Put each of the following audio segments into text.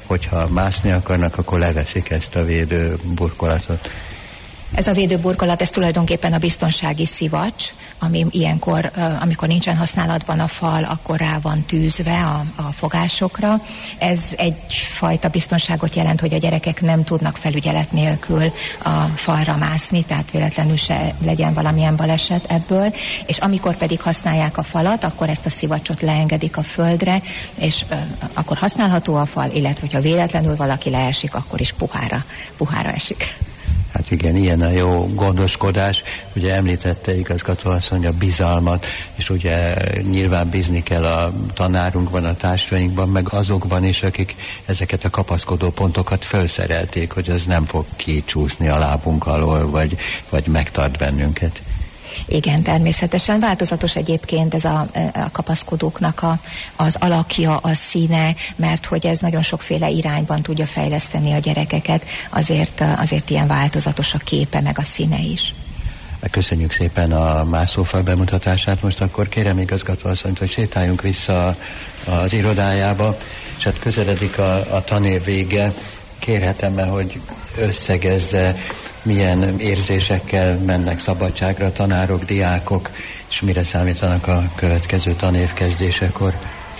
hogyha mászni akarnak, akkor leveszik ezt a védőburkolatot. Ez a védőburkolat, ez tulajdonképpen a biztonsági szivacs, ami ilyenkor, amikor nincsen használatban a fal, akkor rá van tűzve a fogásokra. Ez egyfajta biztonságot jelent, hogy a gyerekek nem tudnak felügyelet nélkül a falra mászni, tehát véletlenül se legyen valamilyen baleset ebből, és amikor pedig használják a falat, akkor ezt a szivacsot leengedik a földre, és akkor használható a fal, illetve ha véletlenül valaki leesik, akkor is puhára esik. Hát igen, ilyen a jó gondoskodás. Ugye említette igazgatóasszony a bizalmat, és ugye nyilván bízni kell a tanárunkban, a társainkban, meg azokban is, akik ezeket a kapaszkodó pontokat felszerelték, hogy az nem fog kicsúszni a lábunk alól, vagy megtart bennünket. Igen, természetesen változatos egyébként ez a kapaszkodóknak az alakja, a színe, mert hogy ez nagyon sokféle irányban tudja fejleszteni a gyerekeket, azért ilyen változatos a képe, meg a színe is. Köszönjük szépen a mászófal bemutatását. Most akkor kérem igazgatóasszonyt, hogy sétáljunk vissza az irodájába, és hát közeledik a tanév vége. Kérhetem-e, hogy összegezze, milyen érzésekkel mennek szabadságra a tanárok, diákok, és mire számítanak a következő tanév kezdésekor?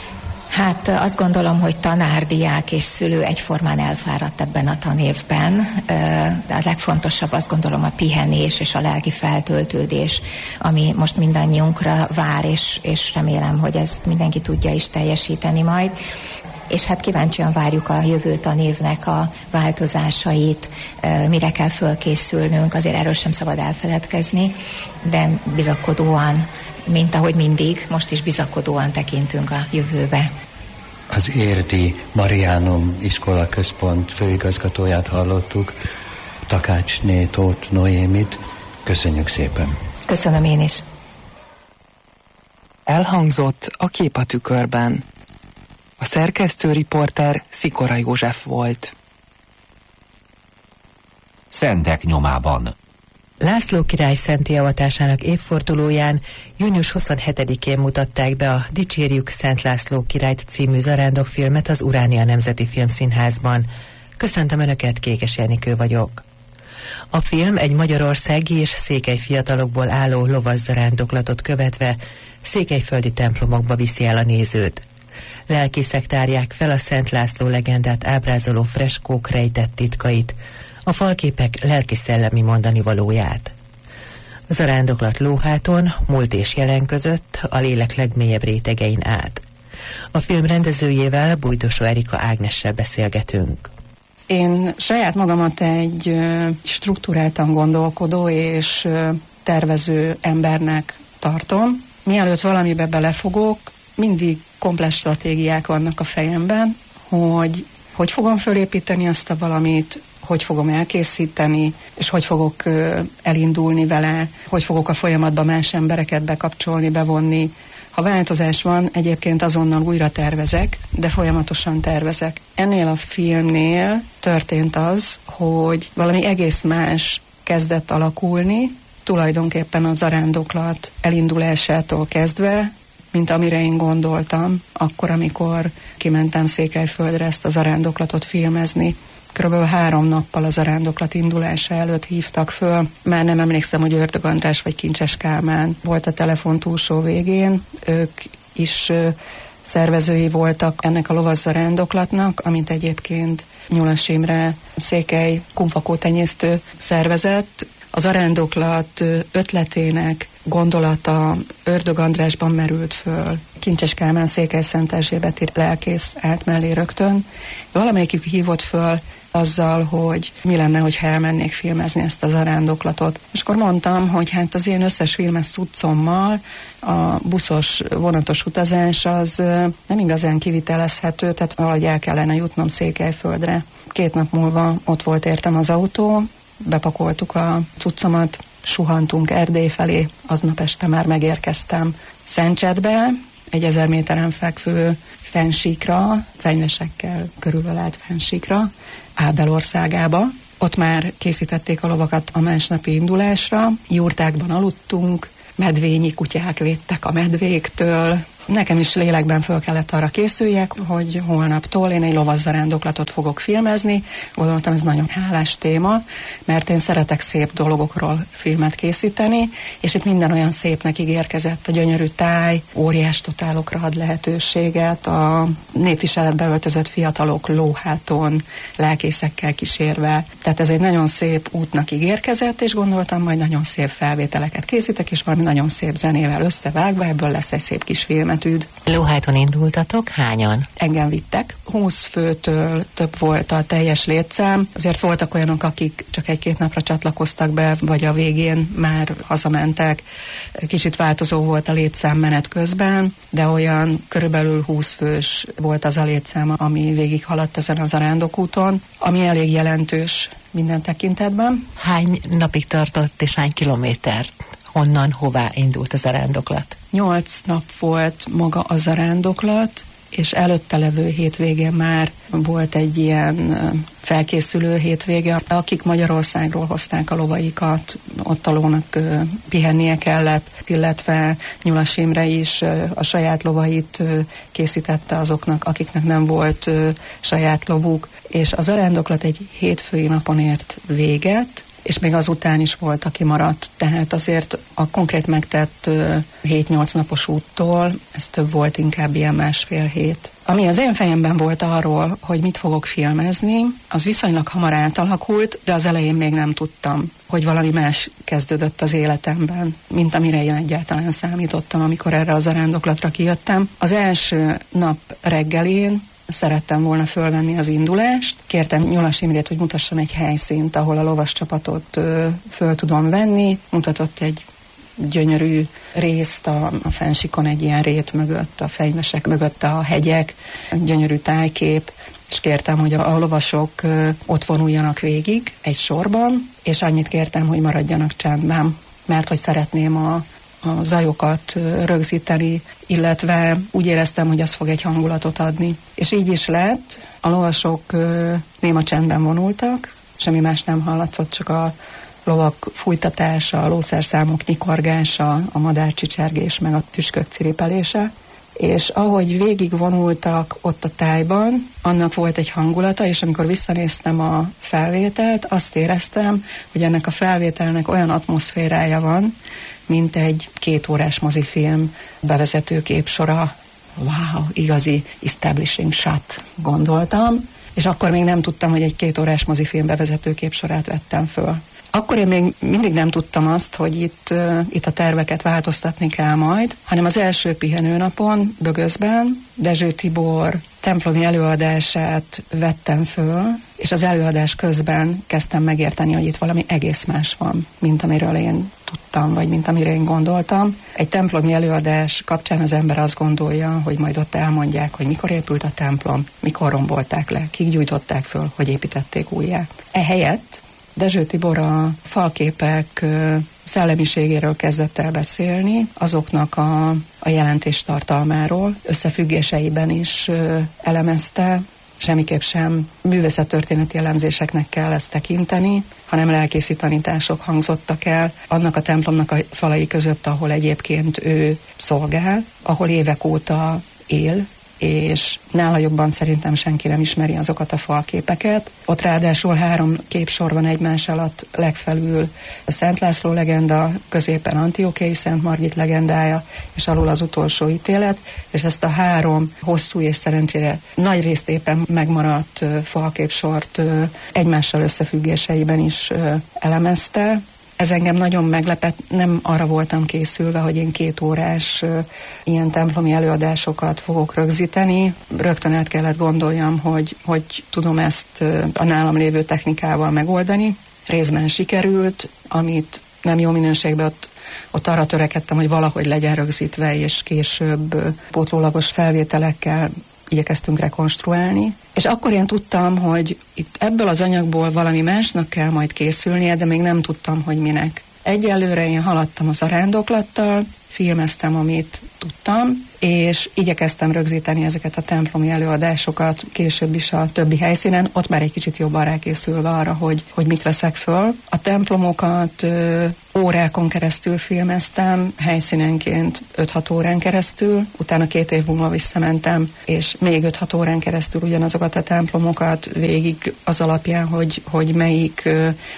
Hát azt gondolom, hogy tanár, diák és szülő egyformán elfáradt ebben a tanévben. De a legfontosabb azt gondolom a pihenés és a lelki feltöltődés, ami most mindannyiunkra vár, és remélem, hogy ezt mindenki tudja is teljesíteni majd. És hát kíváncsian várjuk a jövő tanévnek a változásait, mire kell fölkészülnünk, azért erről sem szabad elfeledkezni, de bizakodóan, mint ahogy mindig, most is bizakodóan tekintünk a jövőbe. Az Érdi Mariánum Iskola Központ főigazgatóját hallottuk, Takácsné Tóth Noémit. Köszönjük szépen! Köszönöm én is! Elhangzott a Kép a tükörben. A szerkesztő riporter Szikora József volt. Szentek nyomában. László király szentté avatásának évfordulóján június 27-én mutatták be a Dicsérjük Szent László királyt című zarándokfilmet az Uránia Nemzeti Filmszínházban. Köszöntöm Önöket, Kékes Enikő vagyok. A film egy magyarországi és székely fiatalokból álló lovas zarándoklatot követve székelyföldi templomokba viszi el a nézőt. Lelkészek tárják fel a Szent László legendát ábrázoló freskók rejtett titkait, a falképek lelki-szellemi mondanivalóját. A zarándoklat lóháton, múlt és jelen között, a lélek legmélyebb rétegein át. A film rendezőjével, Bújdosó Erika Ágnessel beszélgetünk. Én saját magamat egy strukturáltan gondolkodó és tervező embernek tartom. Mielőtt valamibe belefogok, mindig komplex stratégiák vannak a fejemben, hogy fogom fölépíteni azt a valamit, hogy fogom elkészíteni, és hogy fogok elindulni vele, hogy fogok a folyamatba más embereket bekapcsolni, bevonni. Ha változás van, egyébként azonnal újra tervezek, de folyamatosan tervezek. Ennél a filmnél történt az, hogy valami egész más kezdett alakulni, tulajdonképpen a zarándoklat elindulásától kezdve, mint amire én gondoltam, akkor, amikor kimentem Székelyföldre ezt a zarándoklatot filmezni. Körülbelül 3 nappal a zarándoklat indulása előtt hívtak föl. Már nem emlékszem, hogy Ördög András vagy Kincses Kálmán volt a telefon túlsó végén. Ők is szervezői voltak ennek a lovas zarándoklatnak, amit egyébként Nyulas Imre székely kumfakó tenyésztő szervezett. A zarándoklat ötletének gondolata Ördög Andrásban merült föl. Kincses Kálmán Székelyszent Erzsébeti lelkész állt mellé rögtön. Valamelyikük hívott föl azzal, hogy mi lenne, hogyha elmennék filmezni ezt a zarándoklatot. És akkor mondtam, hogy hát az én összes filmes cuccommal a buszos, vonatos utazás az nem igazán kivitelezhető, tehát valahogy el kellene jutnom Székelyföldre. 2 nap múlva ott volt értem az autó, bepakoltuk a cuccomat, suhantunk Erdély felé, aznap este már megérkeztem Szentcsetbe, egy 1000 méteren fekvő fennsíkra, fenyvesekkel körülölelt fennsíkra, Ábel országába. Ott már készítették a lovakat a másnapi indulásra, jurtákban aludtunk, medvényi kutyák védtek a medvéktől, Nekem is lélekben föl kellett arra készüljek, hogy holnaptól én egy lovazzarándoklatot fogok filmezni. Gondoltam, ez nagyon hálás téma, mert én szeretek szép dolgokról filmet készíteni, és itt minden olyan szépnek ígérkezett. A gyönyörű táj, óriás totálokra ad lehetőséget, a népviseletbe öltözött fiatalok lóháton, lelkészekkel kísérve. Tehát ez egy nagyon szép útnak ígérkezett, és gondoltam, majd nagyon szép felvételeket készítek, és valami nagyon szép zenével összevágva, ebből lesz egy szép kis filmetűd. Lóháton indultatok? Hányan? Engem vittek. 20 főtől több volt a teljes létszám. Azért voltak olyanok, akik csak 1-2 napra csatlakoztak be, vagy a végén már hazamentek. Kicsit változó volt a létszám menet közben, de olyan körülbelül 20 fős volt az a létszám, ami végighaladt ezen az zarándokúton, ami elég jelentős minden tekintetben. Hány napig tartott és hány kilométert? Honnan, hová indult a zarándoklat? 8 nap volt maga a zarándoklat, és előtte levő hétvégén már volt egy ilyen felkészülő hétvége, akik Magyarországról hozták a lovaikat, ott a lónak pihennie kellett, illetve Nyulas Imre is a saját lovait készítette azoknak, akiknek nem volt saját lovuk, és a zarándoklat egy hétfői napon ért véget, és még azután is volt, aki maradt. Tehát azért a konkrét megtett 7-8 napos úttól, ez több volt, inkább ilyen 1,5 hét. Ami az én fejemben volt arról, hogy mit fogok filmezni, az viszonylag hamar átalakult, de az elején még nem tudtam, hogy valami más kezdődött az életemben, mint amire én egyáltalán számítottam, amikor erre a zarándoklatra kijöttem. Az első nap reggelén szerettem volna fölvenni az indulást. Kértem Nyulas Imrét, hogy mutasson egy helyszínt, ahol a lovas csapatot föl tudom venni. Mutatott egy gyönyörű részt a fensikon, egy ilyen rét mögött, a fenyvesek mögött a hegyek, gyönyörű tájkép, és kértem, hogy a lovasok ott vonuljanak végig egy sorban, és annyit kértem, hogy maradjanak csendben, mert hogy szeretném a zajokat rögzíteni, illetve úgy éreztem, hogy az fog egy hangulatot adni. És így is lett, a lovasok néma csendben vonultak, semmi más nem hallatszott, csak a lovak fújtatása, a lószerszámok nyikorgása, a madárcsicsergés, meg a tüskök ciripelése. És ahogy végig vonultak ott a tájban, annak volt egy hangulata, és amikor visszanéztem a felvételt, azt éreztem, hogy ennek a felvételnek olyan atmoszférája van, mint egy 2 órás mozifilm bevezető képsora. Wow, igazi establishing shot, gondoltam, és akkor még nem tudtam, hogy egy 2 órás mozifilm bevezető képsorát vettem föl. Akkor én még mindig nem tudtam azt, hogy itt a terveket változtatni kell majd, hanem az első pihenőnapon Bögözben Dezső Tibor templomi előadását vettem föl, és az előadás közben kezdtem megérteni, hogy itt valami egész más van, mint amiről én tudtam, vagy mint amire én gondoltam. Egy templomi előadás kapcsán az ember azt gondolja, hogy majd ott elmondják, hogy mikor épült a templom, mikor rombolták le, kik gyújtották föl, hogy építették újjá. Ehelyett Dezső Tibor a falképek szellemiségéről kezdett el beszélni, azoknak a jelentéstartalmáról, összefüggéseiben is elemezte, semmiképp sem művészettörténeti elemzéseknek kell ezt tekinteni, hanem lelkészi tanítások hangzottak el annak a templomnak a falai között, ahol egyébként ő szolgál, ahol évek óta él, és nála jobban szerintem senki nem ismeri azokat a falképeket. Ott ráadásul 3 képsor van egymás alatt, legfelül a Szent László legenda, középen Antiochiai Szent Margit legendája, és alul az utolsó ítélet, és ezt a 3 hosszú és szerencsére nagy részt éppen megmaradt falképsort egymással összefüggéseiben is elemezte. Ez engem nagyon meglepett, nem arra voltam készülve, hogy én 2 órás ilyen templomi előadásokat fogok rögzíteni. Rögtön át kellett gondoljam, hogy tudom ezt a nálam lévő technikával megoldani. Részben sikerült, amit nem jó minőségben ott arra törekedtem, hogy valahogy legyen rögzítve, és később pótlólagos felvételekkel igyekeztünk rekonstruálni. És akkor én tudtam, hogy itt ebből az anyagból valami másnak kell majd készülnie, de még nem tudtam, hogy minek. Egyelőre én haladtam a zarándoklattal, filmeztem, amit tudtam, és igyekeztem rögzíteni ezeket a templomi előadásokat később is a többi helyszínen, ott már egy kicsit jobban rákészülve arra, hogy mit veszek föl. A templomokat órákon keresztül filmeztem, helyszínenként 5-6 órán keresztül, utána 2 év múlva visszamentem, és még 5-6 órán keresztül ugyanazokat a templomokat végig az alapján, hogy melyik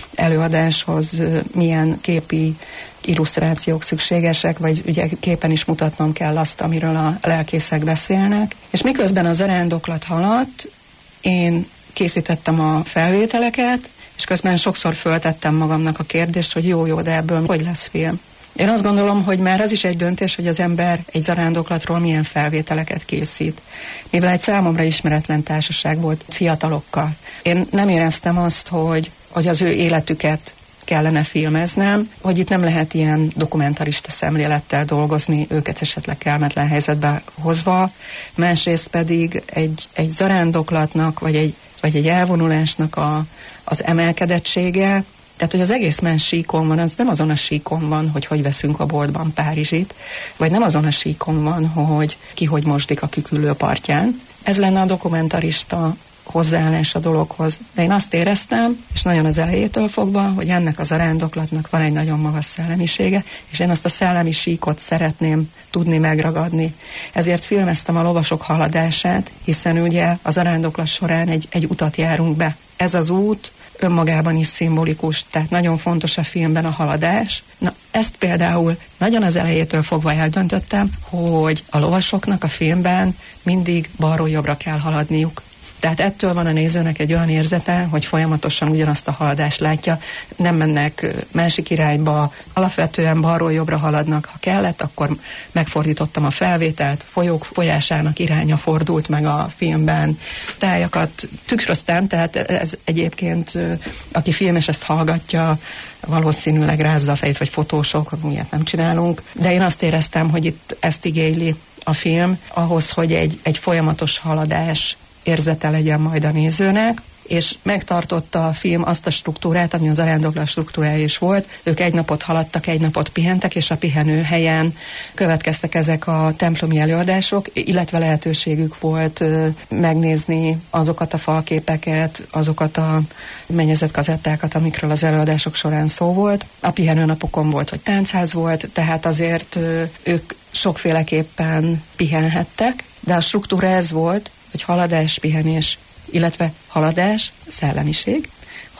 előadáshoz milyen képi illusztrációk szükségesek, vagy ugye képen is mutatnom kell azt, amiről a lelkészek beszélnek. És miközben a zarándoklat haladt, én készítettem a felvételeket, és közben sokszor föltettem magamnak a kérdést, hogy jó, de ebből hogy lesz film? Én azt gondolom, hogy már az is egy döntés, hogy az ember egy zarándoklatról milyen felvételeket készít. Mivel egy számomra ismeretlen társaság volt fiatalokkal. Én nem éreztem azt, hogy az ő életüket kellene filmeznem, hogy itt nem lehet ilyen dokumentarista szemlélettel dolgozni, őket esetleg kellemetlen helyzetbe hozva. Másrészt pedig egy zarándoklatnak, vagy egy elvonulásnak az emelkedettsége, tehát, hogy az egész más síkon van, az nem azon a síkon van, hogy veszünk a boltban Párizsit, vagy nem azon a síkon van, hogy ki hogy mosdik a Küküllő partján. Ez lenne a dokumentarista hozzáállás a dologhoz. De én azt éreztem, és nagyon az elejétől fogva, hogy ennek a zarándoklatnak van egy nagyon magas szellemisége, és én azt a szellemi síkot szeretném tudni megragadni. Ezért filmeztem a lovasok haladását, hiszen ugye a zarándoklat során egy utat járunk be. Ez az út önmagában is szimbolikus, tehát nagyon fontos a filmben a haladás. Na, ezt például nagyon az elejétől fogva eldöntöttem, hogy a lovasoknak a filmben mindig balról jobbra kell haladniuk. Tehát ettől van a nézőnek egy olyan érzete, hogy folyamatosan ugyanazt a haladást látja, nem mennek másik irányba, alapvetően balról jobbra haladnak. Ha kellett, akkor megfordítottam a felvételt, folyók folyásának iránya fordult meg a filmben, tájakat tükröztem, tehát ez egyébként, aki filmes ezt hallgatja, valószínűleg rázza a fejét, vagy fotósok, ilyet nem csinálunk, de én azt éreztem, hogy itt ezt igényli a film, ahhoz, hogy egy folyamatos haladás érzete legyen majd a nézőnek, és megtartotta a film azt a struktúrát, ami az zarándoklat struktúrája is volt. Ők egy napot haladtak, egy napot pihentek, és a pihenő helyen következtek ezek a templomi előadások, illetve lehetőségük volt megnézni azokat a falképeket, azokat a mennyezett kazettákat, amikről az előadások során szó volt. A pihenő napokon volt, hogy táncház volt, tehát azért ők sokféleképpen pihenhettek, de a struktúra ez volt, hogy haladás, pihenés, illetve haladás, szellemiség,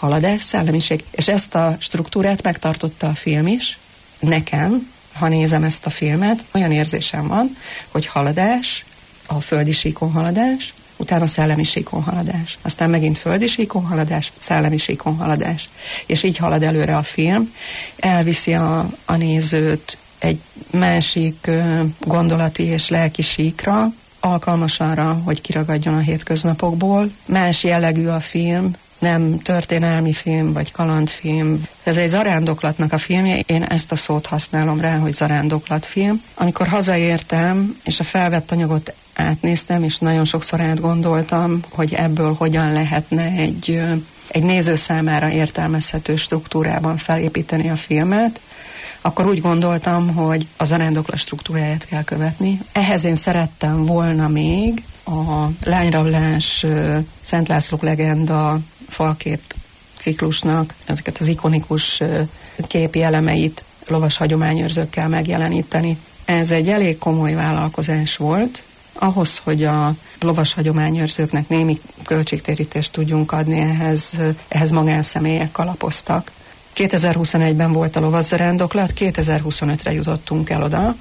és ezt a struktúrát megtartotta a film is. Nekem, ha nézem ezt a filmet, olyan érzésem van, hogy haladás, a földi síkon haladás, utána szellemi síkon haladás, aztán megint földi síkon haladás, szellemi síkon haladás. És így halad előre a film, elviszi a nézőt egy másik gondolati és lelki síkra, alkalmas arra, hogy kiragadjon a hétköznapokból. Más jellegű a film, nem történelmi film, vagy kalandfilm. Ez egy zarándoklatnak a filmje, én ezt a szót használom rá, hogy zarándoklatfilm. Amikor hazaértem, és a felvett anyagot átnéztem, és nagyon sokszor átgondoltam, hogy ebből hogyan lehetne egy néző számára értelmezhető struktúrában felépíteni a filmet, akkor úgy gondoltam, hogy a zarándoklat struktúráját kell követni. Ehhez én szerettem volna még a Lányrablás, Szent László legenda falkép ciklusnak ezeket az ikonikus képi elemeit lovas hagyományőrzőkkel megjeleníteni. Ez egy elég komoly vállalkozás volt. Ahhoz, hogy a lovas hagyományőrzőknek némi költségtérítést tudjunk adni, ehhez magánszemélyek kalapoztak. 2021-ben volt a lovaszarándoklat, 2025-re jutottunk el oda,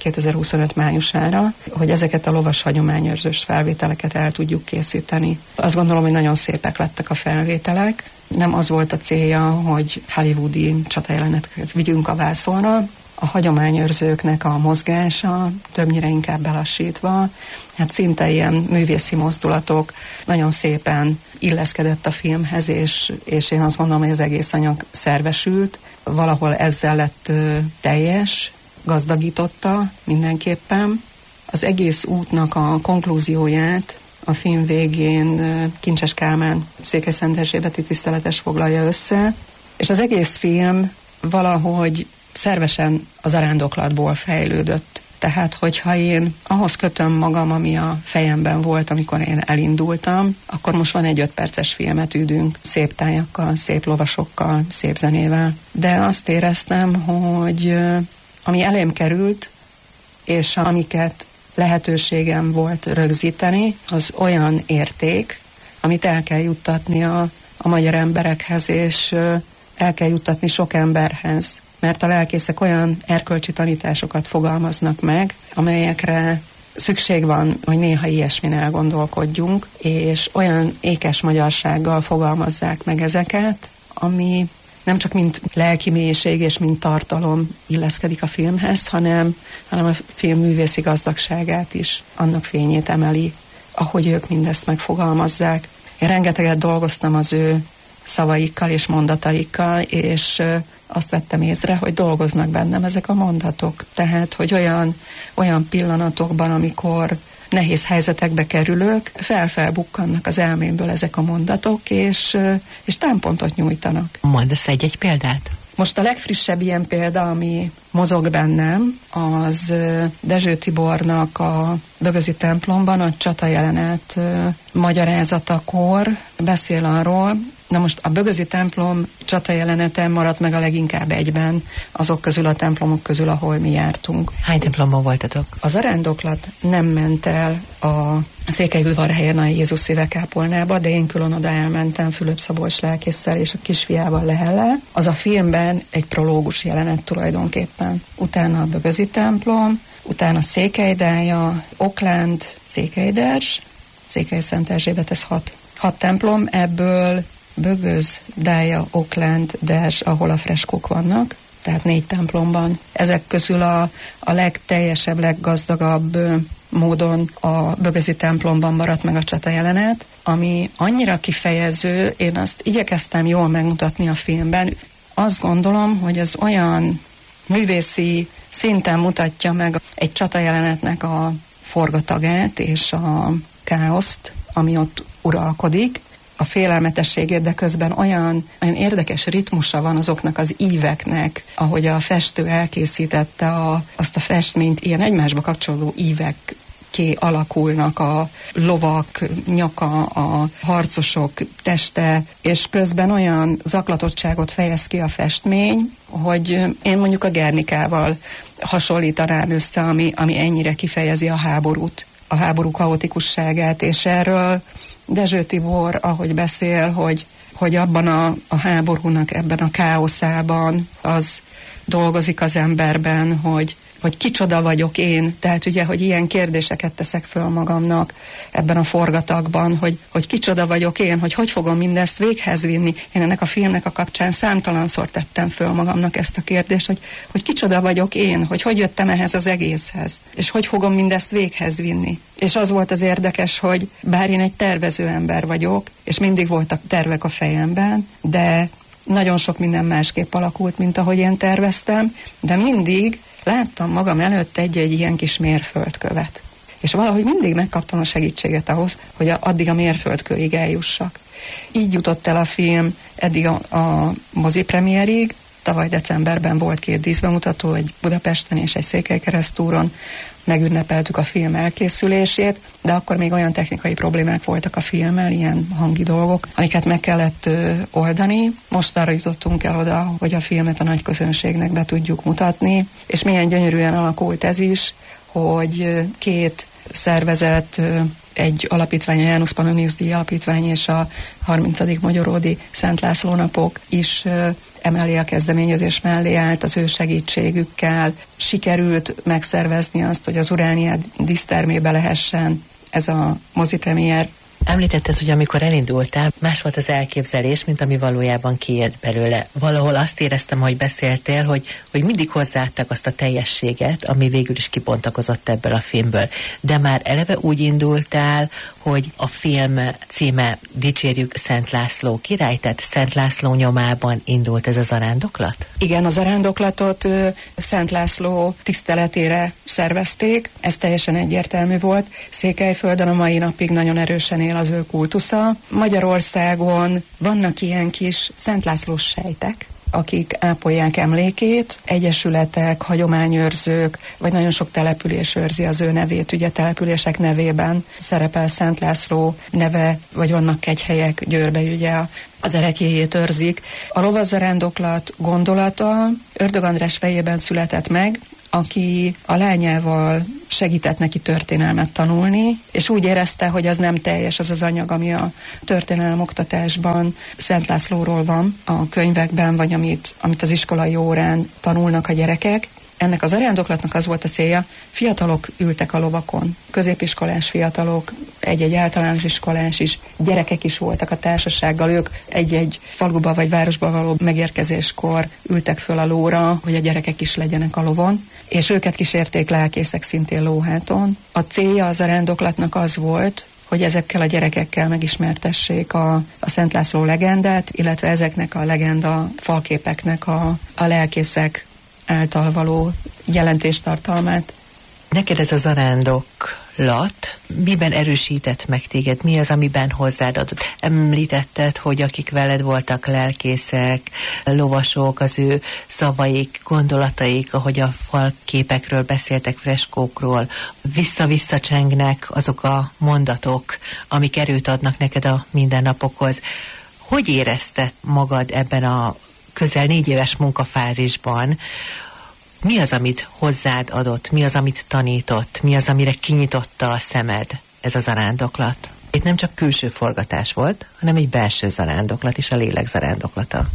2025 májusára, hogy ezeket a lovas hagyományőrzős felvételeket el tudjuk készíteni. Azt gondolom, hogy nagyon szépek lettek a felvételek. Nem az volt a célja, hogy hollywoodi csatajeleneteket vigyünk a vászonra. A hagyományőrzőknek a mozgása többnyire inkább belassítva, hát szinte ilyen művészi mozdulatok, nagyon szépen illeszkedett a filmhez, és én azt gondolom, hogy az egész anyag szervesült. Valahol ezzel lett teljes, gazdagította mindenképpen. Az egész útnak a konklúzióját a film végén Kincses Kálmán Székelyszent Erzsébeti tiszteletes foglalja össze, és az egész film valahogy szervesen a zarándoklatból fejlődött. Tehát, hogyha én ahhoz kötöm magam, ami a fejemben volt, amikor én elindultam, akkor most van egy 5 perces filmet űdünk, szép tájakkal, szép lovasokkal, szép zenével. De azt éreztem, hogy ami elém került, és amiket lehetőségem volt rögzíteni, az olyan érték, amit el kell juttatni a magyar emberekhez, és el kell juttatni sok emberhez. Mert a lelkészek olyan erkölcsi tanításokat fogalmaznak meg, amelyekre szükség van, hogy néha ilyesmin elgondolkodjunk, és olyan ékes magyarsággal fogalmazzák meg ezeket, ami nem csak mint lelki mélység és mint tartalom illeszkedik a filmhez, hanem a film művészi gazdagságát is, annak fényét emeli, ahogy ők mindezt megfogalmazzák. Én rengeteget dolgoztam az ő szavaikkal és mondataikkal, és azt vettem észre, hogy dolgoznak bennem ezek a mondatok. Tehát, hogy olyan pillanatokban, amikor nehéz helyzetekbe kerülök, felbukkannak az elmémből ezek a mondatok, és támpontot nyújtanak. Mondasz egy példát? Most a legfrissebb ilyen példa, ami mozog bennem, az Dezső Tibornak a Bögözi templomban a csata jelenet magyarázatakor beszél arról. Na most a Bögözi templom csata jelenete maradt meg a leginkább egyben azok közül, a templomok közül, ahol mi jártunk. Hány templomban voltatok? A zarándoklat nem ment el a Székelyudvarhelyen a Jézus Szíve kápolnába, de én külön oda elmentem Fülöp-Szabolcs lelkésszel és a kisfiával Lehellel. Az a filmben egy prológus jelenet tulajdonképpen. Utána a Bögözi templom, utána Székelydája, Oklánd, Székelyderzs, Székely-Szent Erzsébet, ez 6 templom, ebből Bögöz, Dája, Oklánd, Derzs, ahol a freskók vannak, tehát 4 templomban. Ezek közül a legteljesebb, leggazdagabb módon a Bögözi templomban maradt meg a csata jelenet, ami annyira kifejező, én azt igyekeztem jól megmutatni a filmben. Azt gondolom, hogy az olyan művészi szinten mutatja meg egy csata jelenetnek a forgatagát és a káoszt, ami ott uralkodik, a félelmetességét, de közben olyan érdekes ritmusa van azoknak az íveknek, ahogy a festő elkészítette azt a festményt, ilyen egymásba kapcsolódó ívek alakulnak a lovak nyaka, a harcosok teste, és közben olyan zaklatottságot fejez ki a festmény, hogy én mondjuk a Gernikával hasonlítanám össze, ami ennyire kifejezi a háborút, a háború kaotikusságát, és erről Dezső Tibor, ahogy beszél, hogy abban a háborúnak, ebben a káoszában az dolgozik az emberben, hogy kicsoda vagyok én, tehát ugye, hogy ilyen kérdéseket teszek föl magamnak ebben a forgatagban, hogy kicsoda vagyok én, hogy fogom mindezt véghez vinni. Én ennek a filmnek a kapcsán számtalanszor tettem föl magamnak ezt a kérdést, hogy kicsoda vagyok én, hogy jöttem ehhez az egészhez, és hogy fogom mindezt véghez vinni. És az volt az érdekes, hogy bár én egy tervező ember vagyok, és mindig voltak tervek a fejemben, de nagyon sok minden másképp alakult, mint ahogy én terveztem, de mindig láttam magam előtt egy ilyen kis mérföldkövet. És valahogy mindig megkaptam a segítséget ahhoz, hogy addig a mérföldkőig eljussak. Így jutott el a film eddig a mozipremierig. Tavaly decemberben volt 2 díszbemutató, egy Budapesten és egy Székelykeresztúron. Megünnepeltük a film elkészülését, de akkor még olyan technikai problémák voltak a filmmel, ilyen hangi dolgok, amiket meg kellett oldani. Most arra jutottunk el oda, hogy a filmet a nagy közönségnek be tudjuk mutatni, és milyen gyönyörűen alakult ez is, hogy 2 szervezet, egy alapítvány, a János Pannonius díj alapítvány és a 30. Magyaródi Szent László napok is emellé a kezdeményezés mellé állt az ő segítségükkel. Sikerült megszervezni azt, hogy az Uránia dísztermébe lehessen ez a mozipremiér. Említetted, hogy amikor elindultál, más volt az elképzelés, mint ami valójában kijött belőle. Valahol azt éreztem, hogy beszéltél, hogy mindig hozzáadtak azt a teljességet, ami végül is kibontakozott ebből a filmből. De már eleve úgy indultál, hogy a film címe Dicsérjük Szent László király, tehát Szent László nyomában indult ez a zarándoklat? Igen, a zarándoklatot Szent László tiszteletére szervezték, ez teljesen egyértelmű volt. Székelyföldön a mai napig nagyon erősen él az ő kultusza. Magyarországon vannak ilyen kis Szent Lászlós sejtek, akik ápolják emlékét, egyesületek, hagyományőrzők, vagy nagyon sok település őrzi az ő nevét. Ugye települések nevében szerepel Szent László neve, vagy vannak kegyhelyek, Győrbe ugye az ereklyéjét őrzik. A lovazarándoklat gondolata Ördög András fejében született meg, aki a lányával segített neki történelmet tanulni, és úgy érezte, hogy az nem teljes az az anyag, ami a történelem oktatásban Szent Lászlóról van a könyvekben, vagy amit az iskolai órán tanulnak a gyerekek. Ennek az arándoklatnak az volt a célja, fiatalok ültek a lovakon, középiskolás fiatalok, egy-egy általános iskolás is, gyerekek is voltak a társasággal, ők egy-egy faluba vagy városba való megérkezéskor ültek föl a lóra, hogy a gyerekek is legyenek a lovon, és őket kísérték lelkészek szintén lóháton. A célja az arándoklatnak az volt, hogy ezekkel a gyerekekkel megismertessék a Szent László legendát, illetve ezeknek a legenda falképeknek a lelkészek által való jelentéstartalmát. Neked ez a zarándoklat miben erősített meg téged? Mi az, amiben hozzád adott? Említetted, hogy akik veled voltak lelkészek, lovasok, az ő szavaik, gondolataik, ahogy a falképekről beszéltek, freskókról, vissza-vissza csengnek azok a mondatok, amik erőt adnak neked a mindennapokhoz. Hogy érezted magad ebben a közel 4 éves munkafázisban? Mi az, amit hozzád adott? Mi az, amit tanított? Mi az, amire kinyitotta a szemed ez a zarándoklat? Itt nem csak külső forgatás volt, hanem egy belső zarándoklat is, a lélek zarándoklata.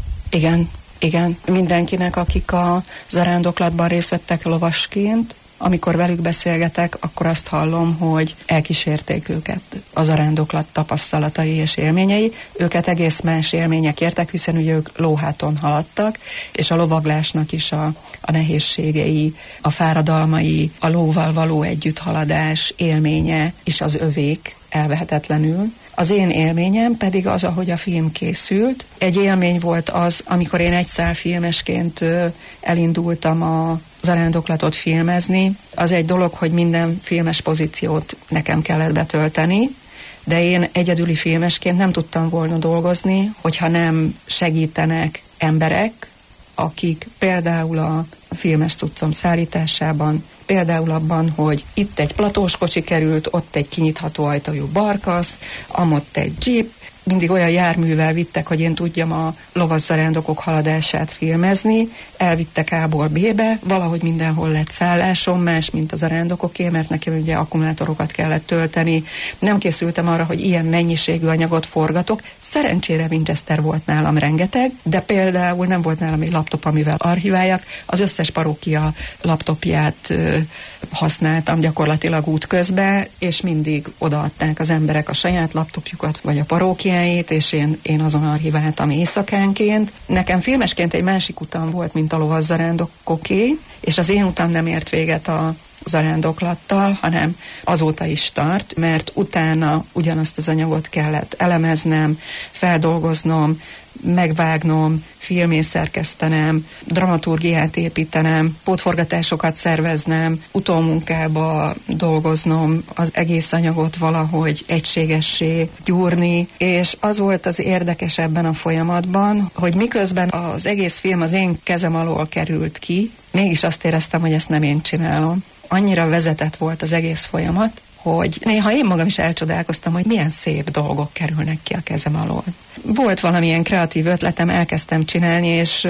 Igen. Mindenkinek, akik a zarándoklatban részt vettek lovasként, amikor velük beszélgetek, akkor azt hallom, hogy elkísérték őket az arándoklat tapasztalatai és élményei. Őket egész más élmények értek, hiszen ugye ők lóháton haladtak, és a lovaglásnak is a nehézségei, a fáradalmai, a lóval való együtthaladás élménye is az övék elvehetetlenül. Az én élményem pedig az, ahogy a film készült. Egy élmény volt az, amikor én egyszálfilmesként elindultam a zarándoklatot filmezni. Az egy dolog, hogy minden filmes pozíciót nekem kellett betölteni, de én egyedüli filmesként nem tudtam volna dolgozni, hogyha nem segítenek emberek, akik például a filmes cuccom szállításában, például abban, hogy itt egy platós kocsi került, ott egy kinyitható ajtajú barkasz, amott egy jeep, mindig olyan járművel vittek, hogy én tudjam a lovaszarándokok haladását filmezni, elvittek A-ból B-be, valahogy mindenhol lett szállásom, más, mint az zarándokoké, mert nekem ugye akkumulátorokat kellett tölteni. Nem készültem arra, hogy ilyen mennyiségű anyagot forgatok. Szerencsére Winchester volt nálam rengeteg, de például nem volt nálam egy laptop, amivel archiváljak. Az összes parókia laptopját használtam gyakorlatilag útközben, és mindig odaadták az emberek a saját laptopjukat, vagy a parókiáit, és én azon archiváltam éjszakánként. Nekem filmesként egy másik utam volt, mint a lovazzarándokoké, és az én utam nem ért véget a zarándoklattal, hanem azóta is tart, mert utána ugyanazt az anyagot kellett elemeznem, feldolgoznom, megvágnom, filmé szerkesztenem, dramaturgiát építenem, pótforgatásokat szerveznem, utómunkába dolgoznom, az egész anyagot valahogy egységessé gyúrni, és az volt az érdekes ebben a folyamatban, hogy miközben az egész film az én kezem alól került ki, mégis azt éreztem, hogy ezt nem én csinálom. Annyira vezetett volt az egész folyamat, hogy néha én magam is elcsodálkoztam, hogy milyen szép dolgok kerülnek ki a kezem alól. Volt valamilyen kreatív ötletem, elkezdtem csinálni, és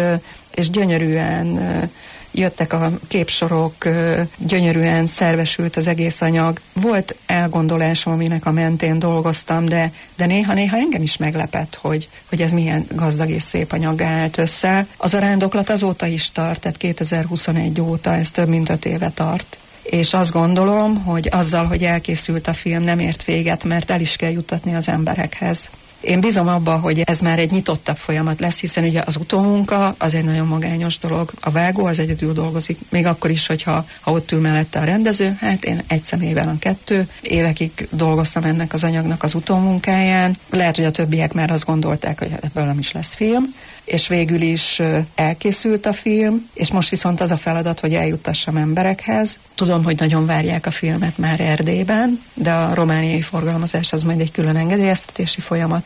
gyönyörűen jöttek a képsorok, gyönyörűen szervesült az egész anyag. Volt elgondolásom, aminek a mentén dolgoztam, de néha engem is meglepett, hogy ez milyen gazdag és szép anyaggá állt össze. Az zarándoklat azóta is tart, tehát 2021 óta, ez több mint 5 éve tart. És azt gondolom, hogy azzal, hogy elkészült a film, nem ért véget, mert el is kell juttatni az emberekhez. Én bízom abban, hogy ez már egy nyitottabb folyamat lesz, hiszen ugye az utómunka az egy nagyon magányos dolog. A vágó az egyedül dolgozik, még akkor is, hogyha ott ül mellette a rendező, hát én egy személyben a 2 évekig dolgoztam ennek az anyagnak az utómunkáján. Lehet, hogy a többiek már azt gondolták, hogy ebből nem is lesz film, és végül is elkészült a film, és most viszont az a feladat, hogy eljuttassam emberekhez. Tudom, hogy nagyon várják a filmet már Erdélyben, de a romániai forgalmazás az majd egy külön engedélyeztetési folyamat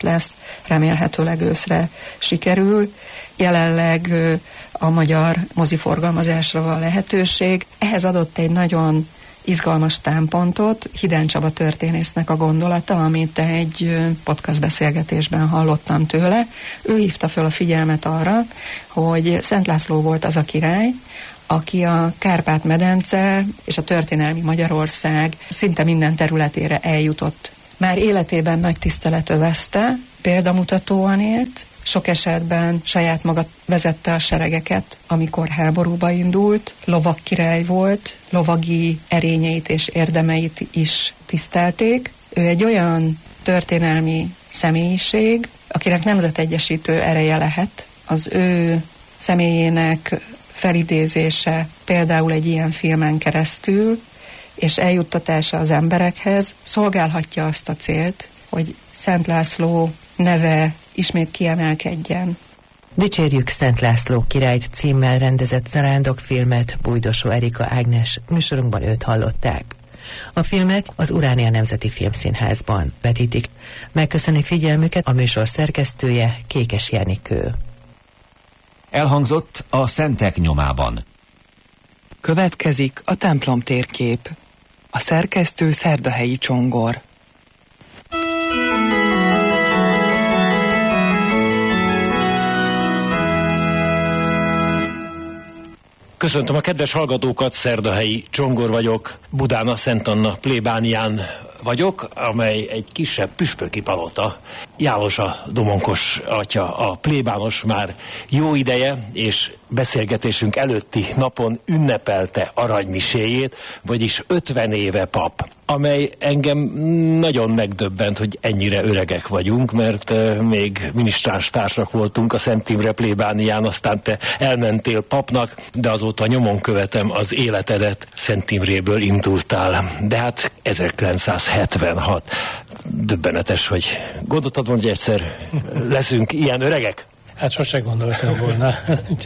lesz, remélhetőleg őszre sikerül. Jelenleg a magyar moziforgalmazásra van lehetőség. Ehhez adott egy nagyon izgalmas támpontot Hidán Csaba történésznek a gondolata, amit egy podcast beszélgetésben hallottam tőle. Ő hívta fel a figyelmet arra, hogy Szent László volt az a király, aki a Kárpát-medence és a történelmi Magyarország szinte minden területére eljutott. Már életében nagy tisztelet övezte, példamutatóan élt, sok esetben saját maga vezette a seregeket, amikor háborúba indult, lovagkirály volt, lovagi erényeit és érdemeit is tisztelték. Ő egy olyan történelmi személyiség, akinek nemzetegyesítő ereje lehet. Az ő személyének felidézése például egy ilyen filmen keresztül, és eljuttatása az emberekhez szolgálhatja azt a célt, hogy Szent László neve ismét kiemelkedjen. Dicsérjük Szent László királyt címmel rendezett zarándokfilmet Bújdosó Erika Ágnes, műsorunkban őt hallották. A filmet az Uránia Nemzeti Filmszínházban vetítik. Megköszöni figyelmüket a műsor szerkesztője, Kékes Jenikő. Elhangzott a Szentek nyomában. Következik a templom térkép. A szerkesztő Szerdahelyi Csongor. Köszöntöm a kedves hallgatókat, Szerdahelyi Csongor vagyok, Budán a Szent Anna plébánián vagyok, amely egy kisebb püspöki palota. János a Domonkos atya, a plébános már jó ideje, és beszélgetésünk előtti napon ünnepelte aranymiséjét, vagyis 50 éve pap, amely engem nagyon megdöbbent, hogy ennyire öregek vagyunk, mert még minisztráns társak voltunk a Szent Imre plébánián, aztán te elmentél papnak, de azóta nyomon követem az életedet, Szent Imréből indultál. De hát 1976. Döbbenetes, hogy gondoltad volna, hogy egyszer leszünk ilyen öregek? Hát sose gondoltam volna,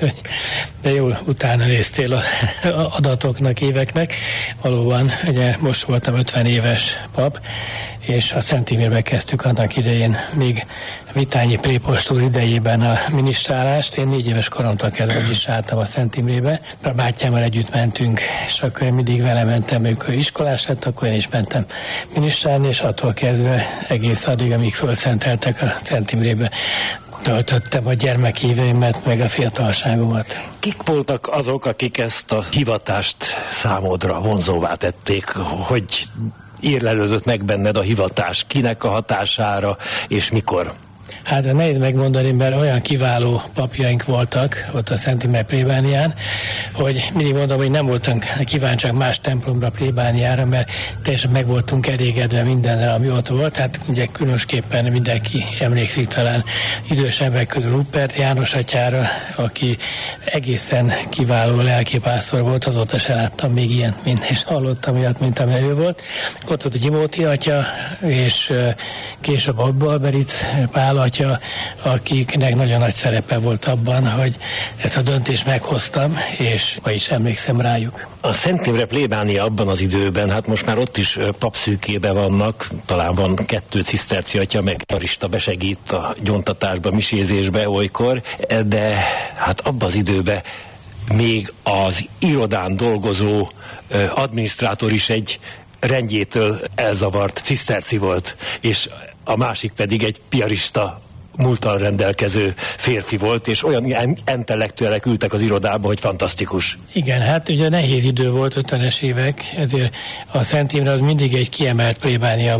de jól utána néztél az adatoknak, éveknek. Valóban, ugye most voltam 50 éves pap, és a Szent Imrében kezdtük annak idején, még Vitányi prépost úr idejében a minisztrálást. Én 4 éves koromtól kezdve minisztráltam a Szent Imrébe. A bátyámmal együtt mentünk, és akkor én mindig vele mentem, amikor iskolás lett, akkor én is mentem minisztrálni, és attól kezdve egész addig, amíg fölszenteltek a Szent Imrébe, töltöttem a gyermekéveimet, meg a fiatalságomat. Kik voltak azok, akik ezt a hivatást számodra vonzóvá tették, hogy érlelődött meg benned a hivatás, kinek a hatására, és mikor? Hát nehéz megmondani, mert olyan kiváló papjaink voltak ott a Szent Imre plébánián, hogy mindig mondom, hogy nem voltunk kíváncsiak más templomra, plébániára, mert teljesen meg voltunk elégedve mindennel, ami ott volt. Hát ugye különösképpen mindenki emlékszik talán idősebbek közül Rupert János atyára, aki egészen kiváló lelkipásztor volt, azóta se láttam még ilyen, és hallottam ilyet, mint amely ő volt. Ott volt a Gyimóti atya, és később a Balberic Pál atya, akiknek nagyon nagy szerepe volt abban, hogy ezt a döntést meghoztam, és ma is emlékszem rájuk. A Szent Imre plébánia abban az időben, hát most már ott is papszűkében vannak, talán van 2 ciszterci atya, meg arista besegít a gyóntatásba, misézésbe olykor, de hát abban az időben még az irodán dolgozó adminisztrátor is egy rendjétől elzavart ciszterci volt, és a másik pedig egy piarista múlttal rendelkező férfi volt, és olyan intellektuelek ültek az irodába, hogy fantasztikus. Igen, hát ugye nehéz idő volt, 50-es évek, ezért a Szent Imre az mindig egy kiemelt plébánia